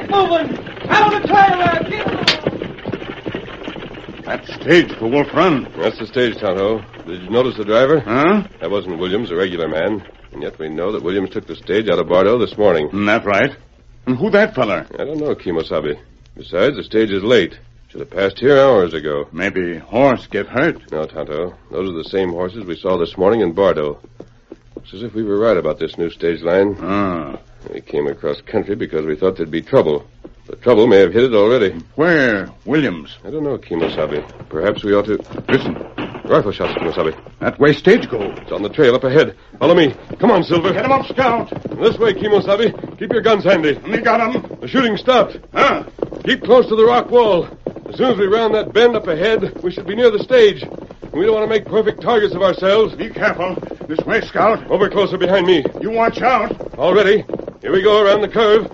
Get moving! Out of the trailer! Get moving! That stage for Wolf Run. That's the stage, Tonto. Did you notice the driver? Huh? That wasn't Williams, a regular man. And yet we know that Williams took the stage out of Bardo this morning. That right. And who that feller? I don't know, Kimosabe. Besides, the stage is late. Should have passed here hours ago. Maybe horse get hurt. No, Tonto. Those are the same horses we saw this morning in Bardo. Looks as if we were right about this new stage line. Ah. We came across country because we thought there'd be trouble. The trouble may have hit it already. Where? Williams. I don't know, Kimosabe. Perhaps we ought to... Listen. Rifle shots, Kimosabe. That way stage goes. It's on the trail up ahead. Follow me. Come on, Silver. Get him up, Scout. This way, Kimosabe. Keep your guns handy. We got him. The shooting stopped. Huh? Keep close to the rock wall. As soon as we round that bend up ahead, we should be near the stage. We don't want to make perfect targets of ourselves. Be careful. This way, Scout. Over closer behind me. You watch out. All ready. Here we go around the curve.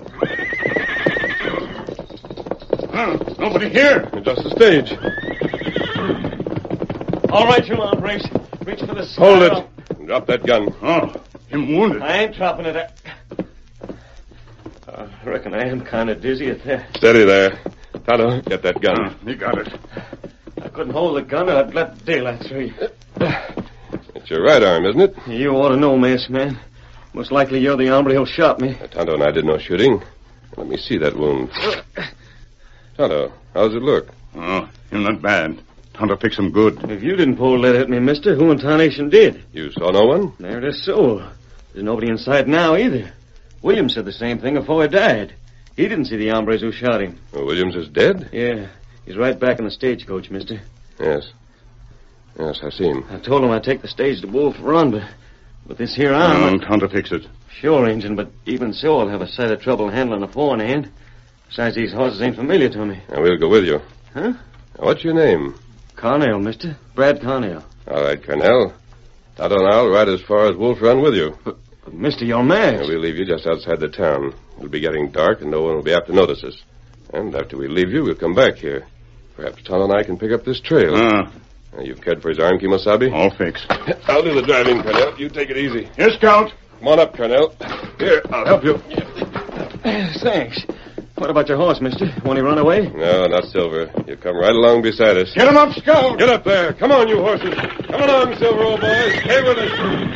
Nobody here. Just the stage. All right, you hombres. Reach for the Hold saddle. it. Drop that gun. Oh, him wounded. I ain't dropping it. I reckon I am kind of dizzy at that. Steady there. Tonto, get that gun. He got it. I couldn't hold the gun or I'd let daylight through you. It's your right arm, isn't it? You ought to know, Mace, man. Most likely you're the hombre who shot me. Tonto and I did no shooting. Let me see that wound. Tonto, how does it look? Oh, him not bad. Tonto fix him good. If you didn't pull that at me, mister, who in tarnation did? You saw no one? There it is so. There's nobody inside now either. Williams said the same thing before he died. He didn't see the hombres who shot him. Well, Williams is dead? Yeah. He's right back in the stagecoach, mister. Yes. Yes, I see him. I told him I'd take the stage to Wolf Run, but this here arm... Tonto fix it. Sure, Injun, but even so, I'll have a sight of trouble handling a pawn hand. Besides, these horses ain't familiar to me. Now, we'll go with you. Huh? Now, what's your name? Cornell, mister. Brad Cornell. All right, Cornell. Tonto and I'll ride as far as Wolf Run with you. But mister, you're mad. We'll leave you just outside the town. It'll be getting dark, and no one will be apt to notice us. And after we leave you, we'll come back here. Perhaps Tonto and I can pick up this trail. Now, you've cared for his arm, Kimosabe? All fixed. I'll do the driving, Cornell. You take it easy. Here, Scout. Come on up, Cornell. Here, I'll help you. Thanks. What about your horse, mister? Won't he run away? No, not Silver. You come right along beside us. Get him up, Scout. Get up there. Come on, you horses. Come along, Silver, old boy. Stay with us.